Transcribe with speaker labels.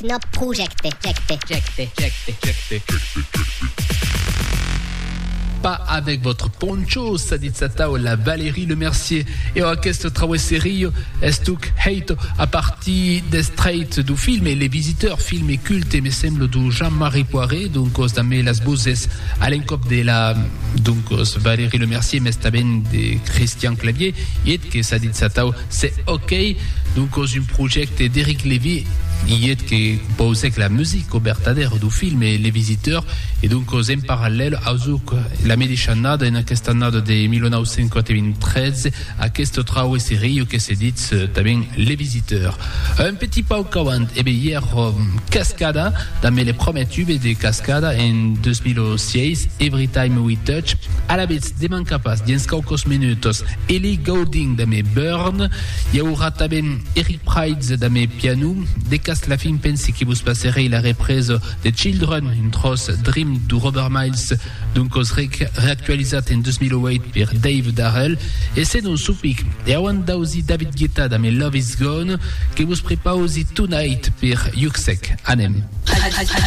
Speaker 1: No projecte.
Speaker 2: Pas avec votre poncho, ça dit Satao, la Valérie Le Mercier. Et à questo traveserio, estuk hate à partir des straight du film et les visiteurs, film et culte, et me semble du Jean-Marie Poiré, donc os dame las bouses à l'encop de la, donc os Valérie Le Mercier, mais staben de Christian Clavier, et que ça dit Satao, c'est ok, donc os un projet d'Éric Lévy, il est que pose la musique au bertadère du film et les visiteurs et donc en parallèle auzuk la medicinada in aquesta annada de 1993 a questo traveserio que se dit también les visiteurs un petit pas au cavant et bien hier Cascada dans les premiers tubes de Cascada en 2006 Every Time We Touch à la vez de mancapas dins caucos minutos Ellie Goulding dans mes Burn il y aura también Eric Prides dans mes piano de la fin pense que vous passerez la reprise de Children, une trosse Dream de Robert Miles, donc réactualisée en 2008 par Dave Darrell, et c'est dans Soupik, et avant d'ausi David Guetta dans Love Is Gone, que vous préparez aussi Tonight par Yuxek, Anem.